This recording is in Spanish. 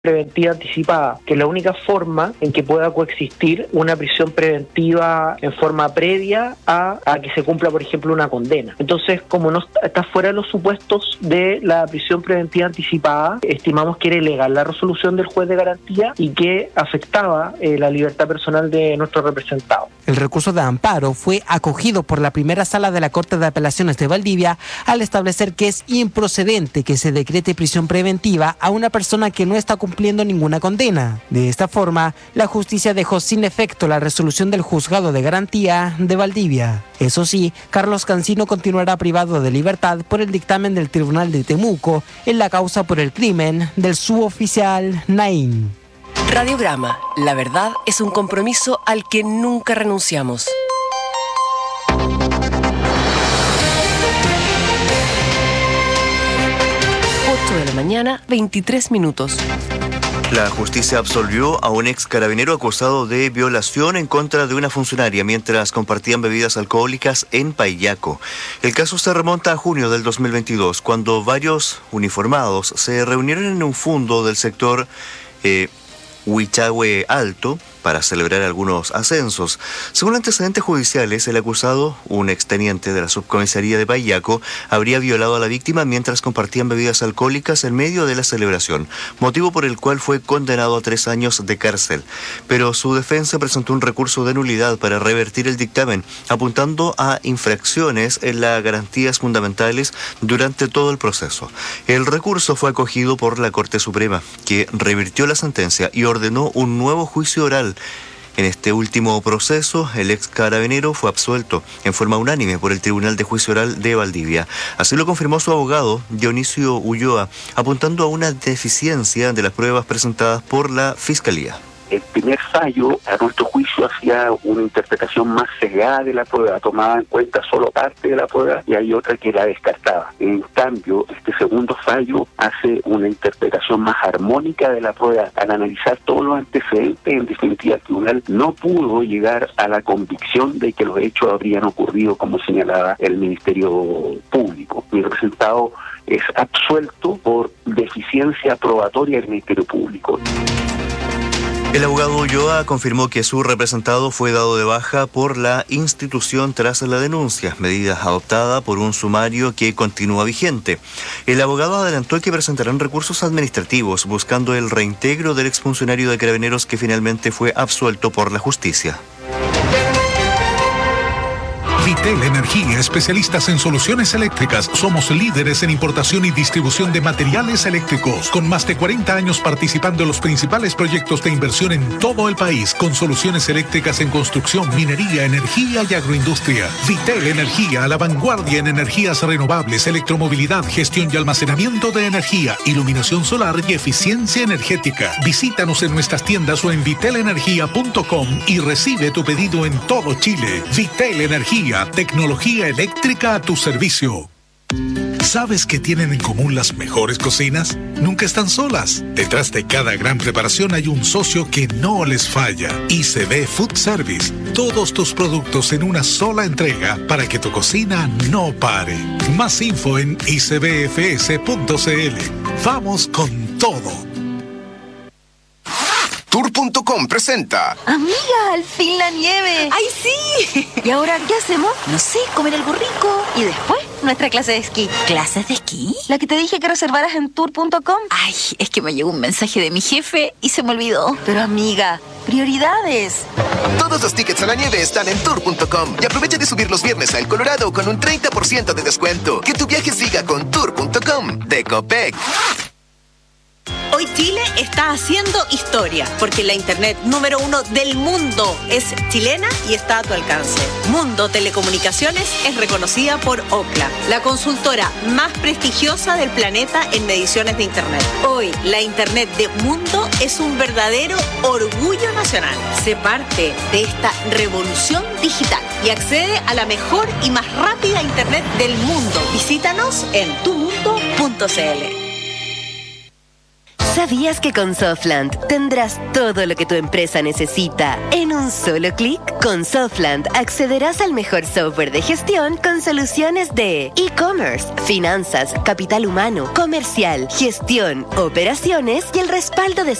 preventiva anticipada, que es la única forma en que pueda coexistir una prisión preventiva en forma previa a que se cumpla, por ejemplo, una condena. Entonces, como no está fuera de los supuestos de la prisión preventiva anticipada, estimamos que era ilegal la resolución del juez de garantía y que afectaba la libertad personal de nuestro representado. El recurso de amparo fue acogido por la primera sala de la Corte de Apelaciones de Valdivia al establecer que es improcedente que se decrete prisión preventiva a una persona que no está cumpliendo ninguna condena. De esta forma, la justicia dejó sin efecto la resolución del juzgado de garantía de Valdivia. Eso sí, Carlos Cancino continuará privado de libertad por el dictamen del Tribunal de Temuco en la causa por el crimen del suboficial Naín. Radiograma, la verdad es un compromiso al que nunca renunciamos. 8 de la mañana, 23 minutos. La justicia absolvió a un ex carabinero acusado de violación en contra de una funcionaria mientras compartían bebidas alcohólicas en Payaco. El caso se remonta a junio del 2022, cuando varios uniformados se reunieron en un fondo del sector Huichahue Alto para celebrar algunos ascensos. Según antecedentes judiciales, el acusado, un exteniente de la subcomisaría de Payaco, habría violado a la víctima mientras compartían bebidas alcohólicas en medio de la celebración, motivo por el cual fue condenado a 3 años de cárcel. Pero su defensa presentó un recurso de nulidad para revertir el dictamen, apuntando a infracciones en las garantías fundamentales durante todo el proceso. El recurso fue acogido por la Corte Suprema, que revirtió la sentencia y ordenó un nuevo juicio oral. En este último proceso, el ex carabinero fue absuelto en forma unánime por el Tribunal de Juicio Oral de Valdivia. Así lo confirmó su abogado, Dionisio Ulloa, apuntando a una deficiencia de las pruebas presentadas por la Fiscalía. El primer fallo, a nuestro juicio, hacía una interpretación más sesgada de la prueba, tomaba en cuenta solo parte de la prueba y hay otra que la descartaba. En cambio, este segundo fallo hace una interpretación más armónica de la prueba. Al analizar todos los antecedentes, en definitiva, el tribunal no pudo llegar a la convicción de que los hechos habrían ocurrido como señalaba el Ministerio Público. Mi representado es absuelto por deficiencia probatoria del Ministerio Público. El abogado Ulloa confirmó que su representado fue dado de baja por la institución tras la denuncia, medida adoptada por un sumario que continúa vigente. El abogado adelantó que presentarán recursos administrativos buscando el reintegro del exfuncionario de Carabineros que finalmente fue absuelto por la justicia. Vitel Energía, especialistas en soluciones eléctricas. Somos líderes en importación y distribución de materiales eléctricos, con más de 40 años participando en los principales proyectos de inversión en todo el país, con soluciones eléctricas en construcción, minería, energía y agroindustria. Vitel Energía, a la vanguardia en energías renovables, electromovilidad, gestión y almacenamiento de energía, iluminación solar y eficiencia energética. Visítanos en nuestras tiendas o en vitelenergia.com y recibe tu pedido en todo Chile. Vitel Energía, tecnología eléctrica a tu servicio. ¿Sabes qué tienen en común las mejores cocinas? Nunca están solas. Detrás de cada gran preparación hay un socio que no les falla. ICB Food Service. Todos tus productos en una sola entrega para que tu cocina no pare. Más info en icbfs.cl. Vamos con todo. Tour.com presenta. Amiga, al fin la nieve. ¡Ay, sí! ¿Y ahora qué hacemos? No sé, comer algo rico. Y después, nuestra clase de esquí. ¿Clases de esquí? La que te dije que reservaras en Tour.com. Ay, es que me llegó un mensaje de mi jefe y se me olvidó. Pero amiga, prioridades. Todos los tickets a la nieve están en Tour.com. Y aprovecha de subir los viernes a El Colorado con un 30% de descuento. Que tu viaje siga con Tour.com de Copec. Hoy Chile está haciendo historia, porque la internet número 1 del mundo es chilena y está a tu alcance. Mundo Telecomunicaciones es reconocida por Ookla, la consultora más prestigiosa del planeta en mediciones de internet. Hoy, la internet de Mundo es un verdadero orgullo nacional. Sé parte de esta revolución digital y accede a la mejor y más rápida internet del mundo. Visítanos en tumundo.cl. ¿Sabías que con Softland tendrás todo lo que tu empresa necesita en un solo clic? Con Softland accederás al mejor software de gestión con soluciones de e-commerce, finanzas, capital humano, comercial, gestión, operaciones y el respaldo de